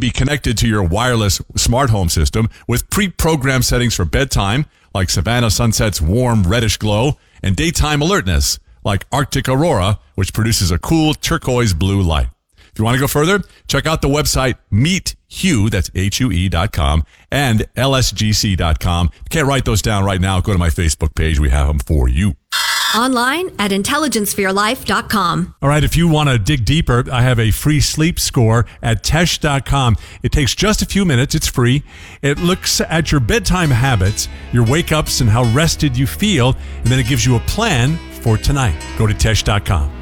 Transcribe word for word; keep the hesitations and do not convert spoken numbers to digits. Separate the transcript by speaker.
Speaker 1: be connected to your wireless smart home system with pre-programmed settings for bedtime, like Savannah Sunset's warm reddish glow, and daytime alertness, like Arctic Aurora, which produces a cool turquoise blue light. If you want to go further, check out the website Meet Hue, that's H U E dot com, and L S G C dot com. If you can't write those down right now, go to my Facebook page. We have them for you.
Speaker 2: Online at intelligence for your life dot com.
Speaker 3: All right, if you want to dig deeper, I have a free sleep score at tesh dot com. It takes just a few minutes. It's free. It looks at your bedtime habits, your wake-ups, and how rested you feel, and then it gives you a plan for tonight. Go to tesh dot com.